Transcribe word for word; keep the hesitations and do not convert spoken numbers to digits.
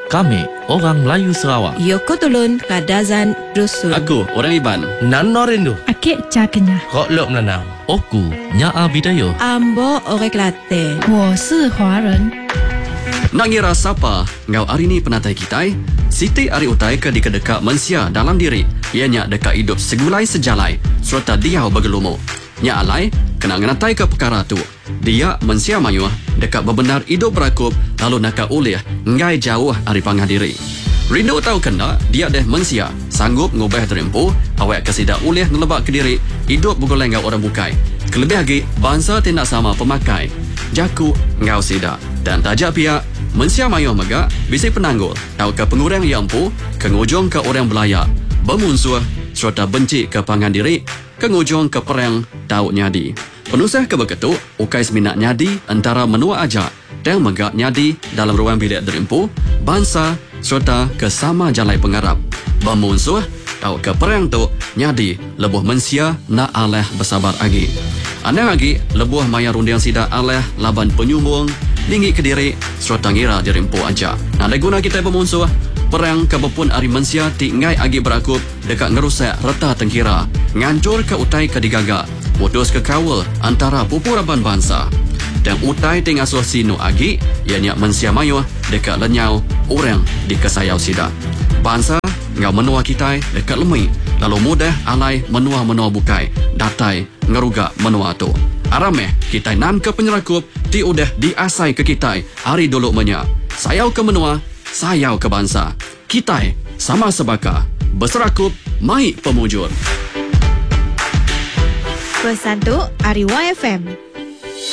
Kami, orang Melayu Sarawak. Yoko Tulun Kadazan Dusun. Aku, orang Iban. Nano Rindu. Akik Cakenya. Kok Lok Menanau. Oku, Nyaa Bidayo. Ambo Orek Latte. 我是华人。 Nak ngira siapa ngau hari ni penatai kita? Siti ari utai ke di kedekak mensia dalam diri. Ianya dekat hidup segulai sejalai serta dia bergelumu. Nya alai kena ngenatai ke perkara tu. Dia mensia mayuh dekat bebenar hidup berakup lalu nakak ulih ngai jauh dari pangah diri. Rindu tahu kena dia deh mensia sanggup ngubah terempu awak kesidak ulih nelebak ke diri hidup bergoleng ngau orang bukai. Kelebih lagi bangsa tidak sama pemakai. Jaku ngau sidak dan tajak pihak mensia mayuh megak bisi penanggul tahu ke pengurang yang empu kengujung ke orang belayak bermunsuh serta benci ke pangan diri kengujung ke perang tahu nyadi penusah ke beketuk ukai seminat nyadi antara menua aja dan megak nyadi dalam ruang bilik derimpu bangsa serta ke sama jalai pengarap bermunsuh tahu ke perang tu nyadi lebuh mensia nak aleh bersabar lagi anda lagi lebuh maya rundiang sidak aleh laban penyumbung tinggi ke diri serta ngira dirimpu aja. Nah, leguna kita bermunsuh perang kebepun ari mensia tingai agi berakup dekat ngerusak reta tengkira ngancur ke utai ke digaga putus ke kawal antara pupuraban bangsa dan utai ting asuh sinu agi ianya mensia mayuh dekat lenyau orang di kesayau sida bangsa ngau menua kita dekat lemui lalu mudah alai menua-menua bukai datai ngerugak menua tu arameh kita nan ke penyerakup ti udah diasai ke kita hari dulu menya sayau ke menua sayau ke bangsa kita sama sebaka berserakup mai pemujur Pesan tu Ari Y F M.